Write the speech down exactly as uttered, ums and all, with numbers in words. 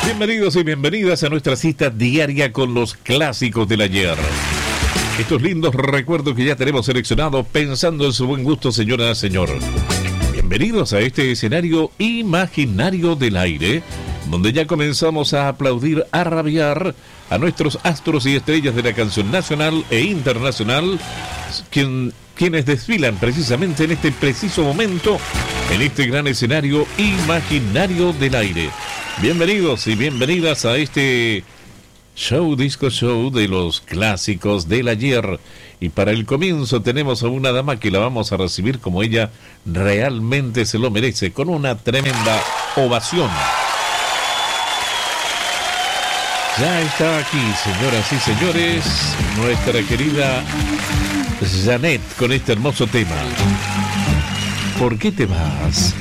Bienvenidos y bienvenidas a nuestra cita diaria con los clásicos del ayer. Estos lindos recuerdos que ya tenemos seleccionados pensando en su buen gusto, señora, señor. Bienvenidos a este escenario imaginario del aire, donde ya comenzamos a aplaudir, a rabiar a nuestros astros y estrellas de la canción nacional e internacional, quien, quienes desfilan precisamente en este preciso momento, en este gran escenario imaginario del aire. Bienvenidos y bienvenidas a este show, disco show de los clásicos del ayer. Y para el comienzo tenemos a una dama que la vamos a recibir como ella realmente se lo merece, con una tremenda ovación. Ya está aquí, señoras y señores, nuestra querida Janet con este hermoso tema. ¿Por qué te vas?